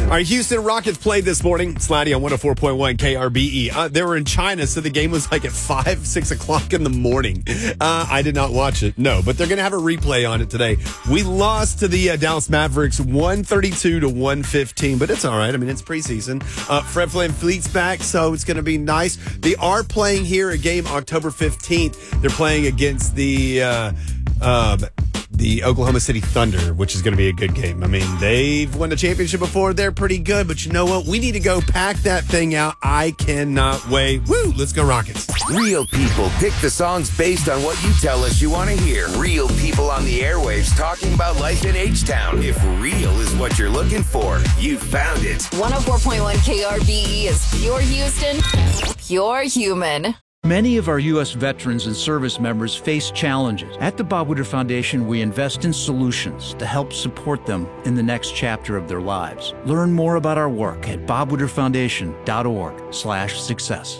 All right, Houston Rockets played this morning. Slidey on 104.1 KRBE. They were in China, so the game was like at 5, 6 o'clock in the morning. I did not watch it, no, but they're going to have a replay on it today. We lost to the Dallas Mavericks 132 to 115, but it's all right. I mean, it's preseason. Fred VanVleet's back, so it's going to be nice. They are playing here a game October 15th. They're playing against the Oklahoma City Thunder, which is going to be a good game. I mean, they've won the championship before. They're pretty good, but you know what? We need to go pack that thing out. I cannot wait. Woo! Let's go Rockets. Real people pick the songs based on what you tell us you want to hear. Real people on the airwaves talking about life in H-Town. If real is what you're looking for, you found it. 104.1 KRBE is pure Houston, pure human. Many of our U.S. veterans and service members face challenges. At the Bob Woodward Foundation, we invest in solutions to help support them in the next chapter of their lives. Learn more about our work at bobwoodwardfoundation.org/success.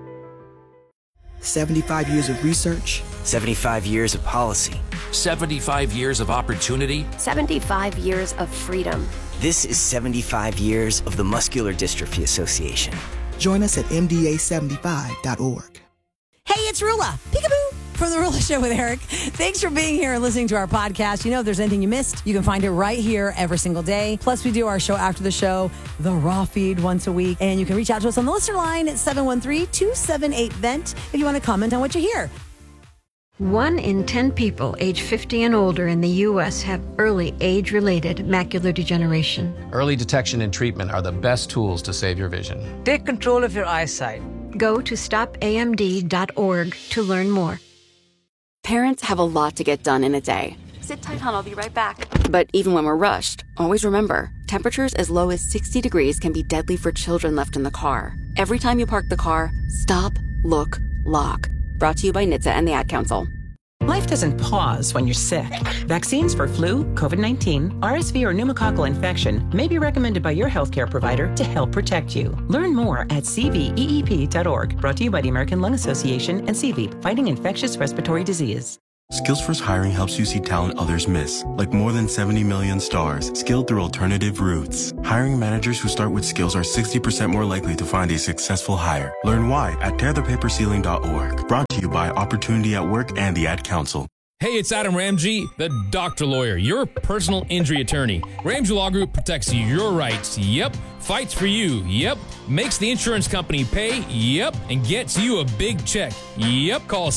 75 years of research. 75 years of policy. 75 years of opportunity. 75 years of freedom. This is 75 years of the Muscular Dystrophy Association. Join us at mda75.org. Hey, it's Rula. Peekaboo. From The Rula Show with Eric. Thanks for being here and listening to our podcast. You know, if there's anything you missed, you can find it right here every single day. Plus, we do our show after the show, the raw feed once a week. And you can reach out to us on the listener line at 713-278-VENT if you want to comment on what you hear. 1 in 10 people age 50 and older in the U.S. have early age-related macular degeneration. Early detection and treatment are the best tools to save your vision. Take control of your eyesight. Go to stopamd.org to learn more. Parents have a lot to get done in a day. Sit tight, hon, I'll be right back. But even when we're rushed, always remember, temperatures as low as 60 degrees can be deadly for children left in the car. Every time you park the car, stop, look, lock. Brought to you by NHTSA and the Ad Council. Life doesn't pause when you're sick. Vaccines for flu, COVID-19, RSV, or pneumococcal infection may be recommended by your healthcare provider to help protect you. Learn more at cveep.org. Brought to you by the American Lung Association and CVEEP, fighting infectious respiratory disease. Skillsforce Hiring helps you see talent others miss, like more than 70 million stars, skilled through alternative routes. Hiring managers who start with skills are 60% more likely to find a successful hire. Learn why at tearthepaperceiling.org. Brought to you by Opportunity at Work and the Ad Council. Hey, it's Adam Ramsey, the doctor lawyer, your personal injury attorney. Ramsey Law Group protects your rights. Yep. Fights for you. Yep. Makes the insurance company pay. Yep. And gets you a big check. Yep. Call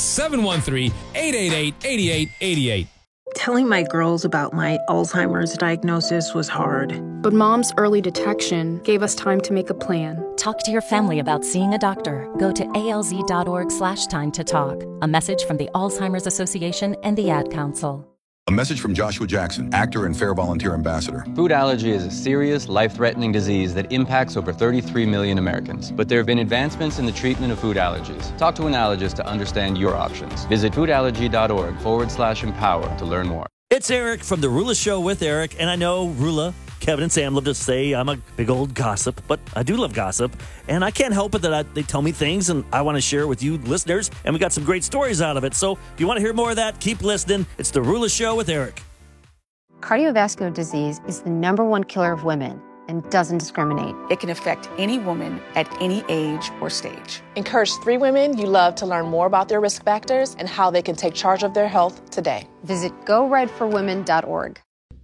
713-888-8888. Telling my girls about my Alzheimer's diagnosis was hard. But Mom's early detection gave us time to make a plan. Talk to your family about seeing a doctor. Go to alz.org/time to talk. A message from the Alzheimer's Association and the Ad Council. A message from Joshua Jackson, actor and Fair Volunteer Ambassador. Food allergy is a serious, life-threatening disease that impacts over 33 million Americans. But there have been advancements in the treatment of food allergies. Talk to an allergist to understand your options. Visit foodallergy.org/empower to learn more. It's Eric from The Rula Show with Eric, and I know Rula, Kevin, and Sam love to say I'm a big old gossip, but I do love gossip, and I can't help it that they tell me things, and I want to share with you listeners, and we got some great stories out of it. So if you want to hear more of that, keep listening. It's The Rula Show with Eric. Cardiovascular disease is the #1 killer of women and doesn't discriminate. It can affect any woman at any age or stage. Encourage 3 women you love to learn more about their risk factors and how they can take charge of their health today. Visit GoRedForWomen.org.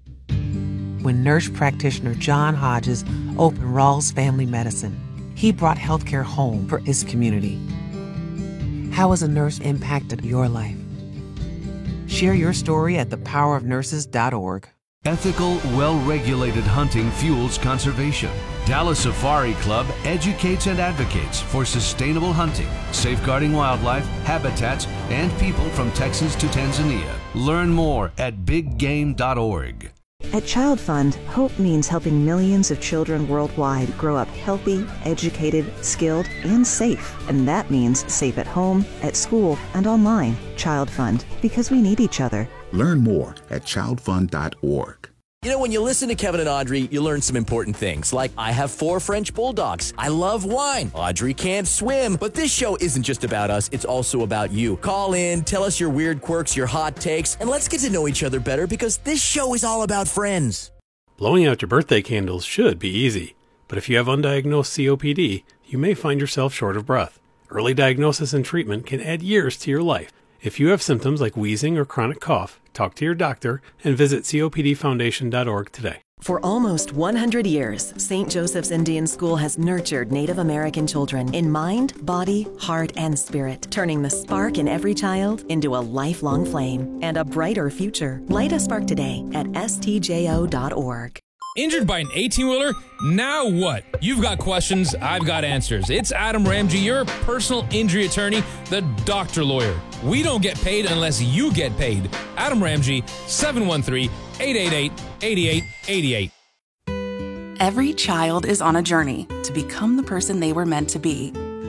When nurse practitioner John Hodges opened Rawls Family Medicine, he brought healthcare home for his community. How has a nurse impacted your life? Share your story at thepowerofnurses.org. Ethical, well-regulated hunting fuels conservation. Dallas Safari Club educates and advocates for sustainable hunting, safeguarding wildlife, habitats, and people from Texas to Tanzania. Learn more at biggame.org. At Child Fund, hope means helping millions of children worldwide grow up healthy, educated, skilled, and safe. And that means safe at home, at school, and online. Child Fund, because we need each other. Learn more at childfund.org. You know, when you listen to Kevin and Audrey, you learn some important things, like I have 4 French bulldogs. I love wine. Audrey can't swim. But this show isn't just about us. It's also about you. Call in, tell us your weird quirks, your hot takes, and let's get to know each other better because this show is all about friends. Blowing out your birthday candles should be easy. But if you have undiagnosed COPD, you may find yourself short of breath. Early diagnosis and treatment can add years to your life. If you have symptoms like wheezing or chronic cough, talk to your doctor and visit copdfoundation.org today. For almost 100 years, St. Joseph's Indian School has nurtured Native American children in mind, body, heart, and spirit, turning the spark in every child into a lifelong flame and a brighter future. Light a spark today at stjo.org. Injured by an 18-wheeler? Now what? You've got questions, I've got answers. It's Adam Ramsey, your personal injury attorney, the doctor lawyer. We don't get paid unless you get paid. Adam Ramsey, 713-888-8888. Every child is on a journey to become the person they were meant to be.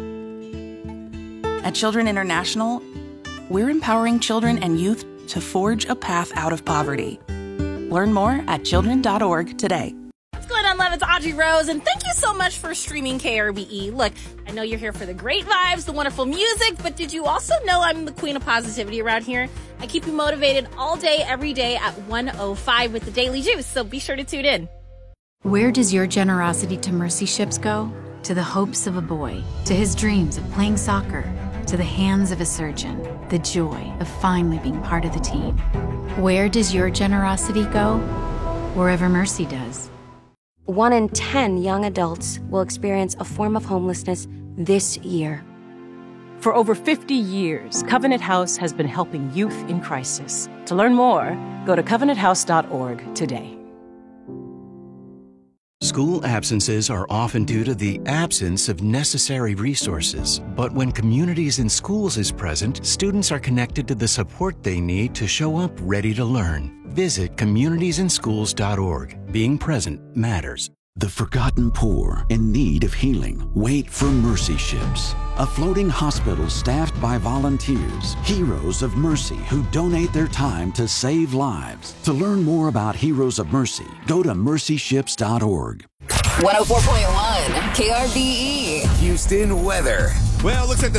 At Children International, we're empowering children and youth to forge a path out of poverty. Learn more at children.org today. What's going on, love? It's Audrey Rose, and thank you so much for streaming KRBE. Look, I know you're here for the great vibes, the wonderful music, but did you also know I'm the queen of positivity around here? I keep you motivated all day, every day at 1:05 with the Daily Juice, so be sure to tune in. Where does your generosity to Mercy Ships go? To the hopes of a boy, to his dreams of playing soccer, to the hands of a surgeon, the joy of finally being part of the team. Where does your generosity go? Wherever Mercy does. 1 in 10 young adults will experience a form of homelessness this year. For over 50 years, Covenant House has been helping youth in crisis. To learn more, go to covenanthouse.org today. School absences are often due to the absence of necessary resources. But when Communities in Schools is present, students are connected to the support they need to show up ready to learn. Visit communitiesInschools.org. Being present matters. The forgotten poor in need of healing wait for Mercy Ships, a floating hospital staffed by volunteers, heroes of mercy who donate their time to save lives. To learn more about Heroes of Mercy, go to mercyships.org. 104.1 KRBE. Houston weather. Well, it looks like